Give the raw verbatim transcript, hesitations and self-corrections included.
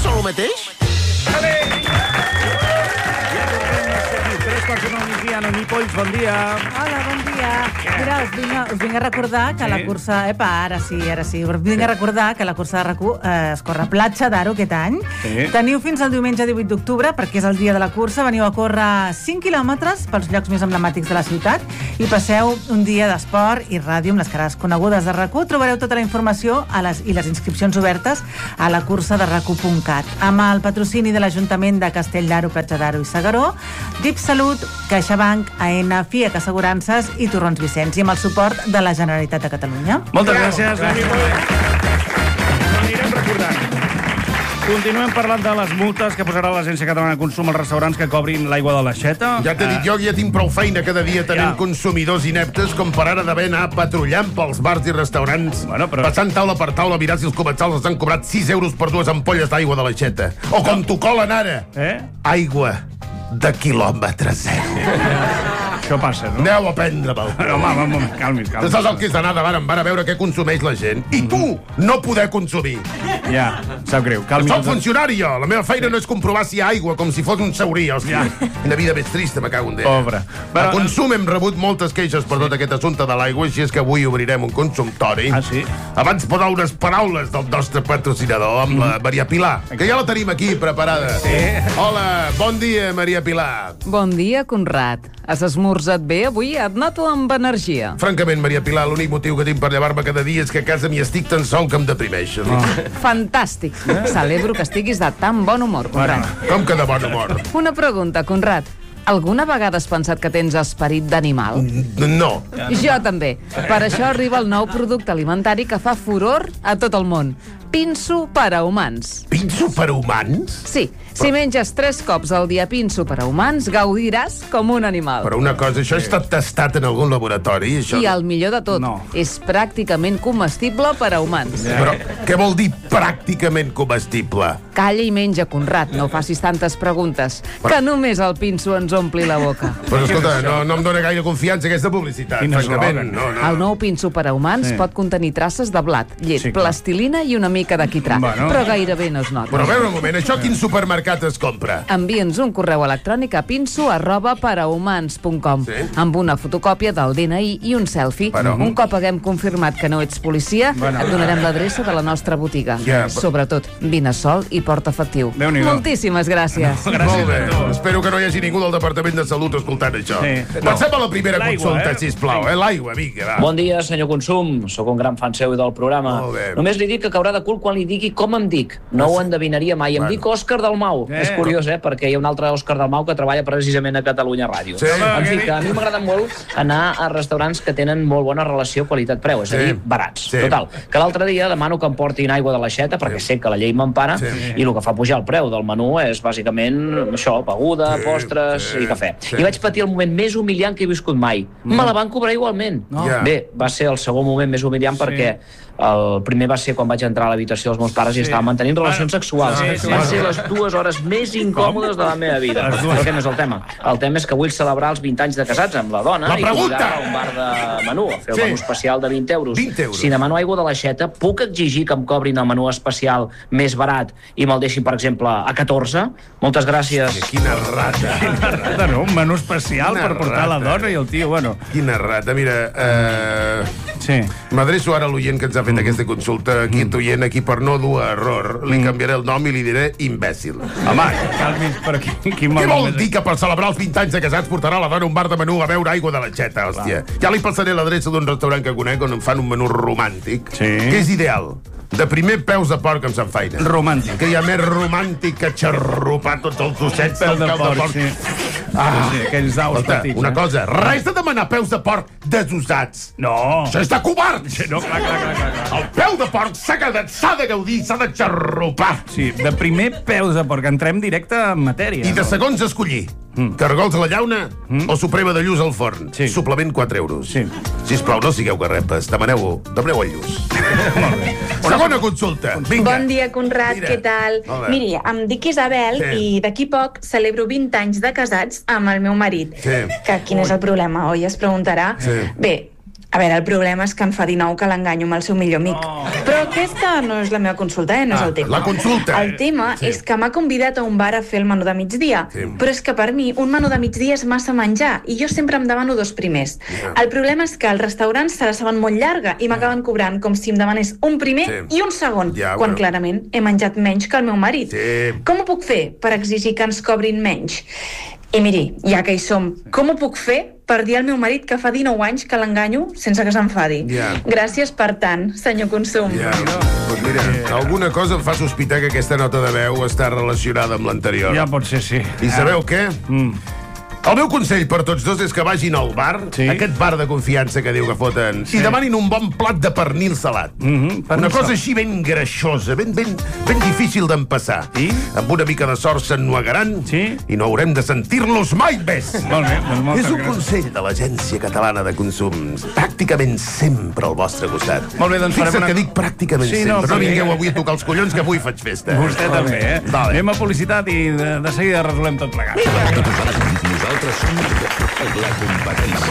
són el mateix? Ale! Tres quarts d'una al migdia, Noemí Polls, bon dia. Hola, bon dia. Mira, us vinc, a, us vinc a recordar que Sí. la cursa... Epa, ara sí, ara sí. Us vinc a recordar que la cursa de RAC1 eh, es corre a Platja d'Aro aquest any. Sí. Teniu fins al diumenge divuit d'octubre, perquè és el dia de la cursa. Veniu a córrer cinc quilòmetres pels llocs més emblemàtics de la ciutat i passeu un dia d'esport i ràdio amb les cares conegudes de RAC1. Trobareu tota la informació a les, i les inscripcions obertes a la cursa de rac u punt cat. Amb el patrocini de l'Ajuntament de Castell d'Aro, Platja d'Aro i S'Agaró, D I P Salut, CaixaBank, A N, FIAC Assegurances i Torrons Vicenç, i amb el suport de la Generalitat de Catalunya. Moltes gràcies, Noemí Polls. Ho anirem recordant. Continuem parlant de les multes que posarà l'Agència Catalana de Consum als restaurants que cobrin l'aigua de l'aixeta. Ja t'he dit jo que ja tinc prou feina cada dia tenint Ja. consumidors ineptes com per ara d'haver anar patrullant pels bars i restaurants, Bueno, però- passant taula per taula a mirar si els comensals els han cobrat sis euros per dues ampolles d'aigua de l'aixeta. O com t'ho colen ara, Eh? aigua de quilòmetre zero. Això passa, no? Aneu a prendre pel No, home, home, home, calmis, calmis. Saps el que és d'anar de bar en bar a veure què consumeix la gent? I tu no poder consumir. Ja, sap greu. Calmis. Soc funcionari, jo. La meva feina no és comprovar si hi ha aigua, com si fos un saurí, hòstia. Ja. Quina vida més trista, me cago en Déu. Pobre. A Però- Consum hem rebut moltes queixes per tot aquest assumpte de l'aigua, així és que avui obrirem un consumptori. Ah, sí? Abans posar unes paraules del nostre patrocinador, amb la Maria Pilar, que ja la tenim aquí preparada. Sí. Hola, bon dia, Maria Pilar. Bon dia, Conrad. Has esmorzat bé avui? Et noto amb energia. Francament, Maria Pilar, l'únic motiu que tinc per llevar-me cada dia és que a casa m'hi estic tan sol que em deprimeixen. Fantàstic. Celebro que estiguis de tan bon humor, Conrad. Com que de bon humor? Una pregunta, Conrad. Alguna vegada has pensat que tens esperit d'animal? No. Jo també. Per això arriba el nou producte alimentari que fa furor a tot el món. Pinso per a humans. Pinso per a humans? Sí, si menges tres cops al dia pinso per a humans, gaudiràs com un animal. Però una cosa, això ha estat testat en algun laboratori? Això... I el millor de tot, No. és pràcticament comestible per a humans. Però què vol dir pràcticament comestible? Calla i menja, Conrad, no facis tantes preguntes, que només el pinso ens ompli la boca. Però escolta, no, no em dóna gaire confiança aquesta publicitat, Quin francament. eslògan. No, no. El nou pinso per a humans Sí. pot contenir traces de blat, llet, Sí, clar. plastilina i una mica de quitrà, Bueno. però gairebé no es nota. Però a veure un moment, això quin supermercat es compra? Envia'ns un correu electrònic a pinso arroba paraumans punt com Sí. amb una fotocòpia del D N I i un selfie. Però- Un cop haguem confirmat que no ets policia, Bueno. et donarem l'adreça de la nostra botiga. Ja, però- Sobretot, vine sol i porta efectiu. Déu-n'hi-do. Moltíssimes gràcies. Gràcies Molt bé. a tu. Espero que no hi hagi ningú del Departament de Salut escoltant això. Sí. Passem a la primera L'aigua, consulta, eh? sisplau. Eh? L'aigua, vinga, va. Bon dia, senyor Consum. Sóc un gran fan seu i del programa. Molt bé. Només li dic que caurà de cul quan li digui com em dic. No ho endevinaria mai. Em Bueno. dic Òscar Dalmau. Eh. És curiós, eh? Perquè hi ha un altre Òscar Dalmau que treballa precisament a Catalunya Ràdio. Sí. En fi, que a mi m'agrada molt anar a restaurants que tenen molt bona relació qualitat-preu, és a Sí. dir, barats. Sí. Total, que l'altre dia demano que em portin aigua de l'aixeta perquè sé que la llei m'empara Sí. i el que fa pujar el preu del menú és bàsicament això, beguda, Sí, postres sí, i cafè. sí. I vaig patir el moment més humiliant que he viscut mai. Me la van cobrar igualment. No. Ja. Bé, va ser el segon moment més humiliant Sí. perquè el primer va ser quan vaig entrar a l'habitació dels meus pares i estàvem mantenint relacions Ah, sexuals. sí, sí. Van ser les dues hores més incòmodes de la meva vida. Les dues. Però aquest no és el tema. El tema és que vull celebrar els vint anys de casats amb la dona La i pregunta! convidar-la a un bar de menú, a fer el Sí. menú especial de vint euros. vint euros. Si demano aigua de l'aixeta, puc exigir que em cobrin el menú especial més barat i me'l deixin, per exemple, a catorze? Moltes gràcies. Quina rata. Rata, no? Un menú especial Quina per portar la rata. dona i el tio, bueno... Quina rata. Mira, eh... Sí. m'adreço ara a l'oient que ens ha fet aquesta consulta. Aquest oient, aquí per no dur a error, li canviaré el nom i li diré imbècil. Home, calmis, però quin, quin Què mal vol nom és dir que per celebrar els vint anys de casats portarà la dona a un bar de menú a beure aigua de l'aixeta, hòstia? Ja li passaré l'adreça d'un restaurant que conec on em fan un menú romàntic, Sí. que és ideal. De primer, peus de porc amb sanfaina. Romàntic. Que hi ha més romàntic que xarrupar tots els ossets Peu del de peu de porc, porc. sí. Ah, Sí, aquells daus escolta, petits, una eh? cosa, res de demanar peus de porc desossats. No. Això és de covards! Sí, no, clar, clar, clar, clar, clar. El peu de porc s'ha de, s'ha de gaudir, s'ha de xarrupar. Sí, de primer peus de porc. Entrem directe en matèria. I de no? segons escollir. Mm. Cargols a la llauna mm. o suprema de lluç al forn. Sí. Suplement quatre euros. Sí. Sisplau, no sigueu garrepes. Demaneu-ho. Demaneu el lluç. Molt bé. Segona consulta. Vinga. Bon dia, Conrad, Mira. què tal? Hola. Miri, em dic Isabel Sí. i d'aquí poc celebro vint anys de casats amb el meu marit. Sí. Que quin és el problema, oi? Es preguntarà. Sí. Bé, A veure, el problema és que en fa dinou que l'enganyo amb el seu millor amic. Oh. Però aquesta no és la meva consulta, eh? No és Ah, el tema. la consulta. El tema Sí. és que m'ha convidat a un bar a fer el menú de migdia. Sí. Però és que per mi un menú de migdia és massa menjar i jo sempre em demano dos primers. Ja. El problema és que els restaurants se la saben molt llarga i m'acaben cobrant com si em demanés un primer Sí. i un segon, Ja, quan bueno. clarament he menjat menys que el meu marit. Sí. Com ho puc fer per exigir que ens cobrin menys? I miri, ja que hi som, com ho puc fer per dir al meu marit que fa dinou anys que l'enganyo sense que s'enfadi? Ja. Gràcies per tant, senyor Consum. Ja, doncs mira, alguna cosa em fa sospitar que aquesta nota de veu està relacionada amb l'anterior. Ja pot ser, sí. I sabeu què? Mm. El meu consell per tots dos és que vagin al bar, Sí. aquest bar de confiança que diu que foten, Sí. i demanin un bon plat de pernil salat. Mhm, pernil Una cosa salat. així ben greixosa, ben, ben, ben difícil d'empassar. I? Amb una mica de sort s'ennuegaran Sí. i no haurem de sentir-los mai més. Molt bé, doncs moltes És un gràcies. consell de l'Agència Catalana de Consums. Pràcticament sempre al vostre costat. Molt bé, doncs farem Fixa't una- que dic pràcticament Sí, no, sempre. No perquè- vingueu avui a tocar els collons, que avui faig festa. Vostè també, eh? Vale. Anem a publicitat i de, de seguida resolem tot plegat. Nosaltres som la competència.